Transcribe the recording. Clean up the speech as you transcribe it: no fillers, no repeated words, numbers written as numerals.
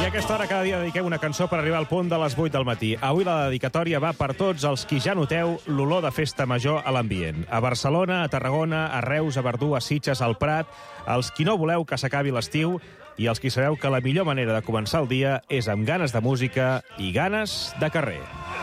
a aquesta hora cada dia dediquem una cançó per arribar al punt de les 8 del matí. Avui la dedicatòria va per tots els qui ja noteu l'olor de festa major a l'ambient. A Barcelona, a Tarragona, a Reus, a Verdú, a Sitges, al Prat, els qui no voleu que s'acabi l'estiu i els qui sabeu que la millor manera de començar el dia és amb ganes de música i ganes de carrer.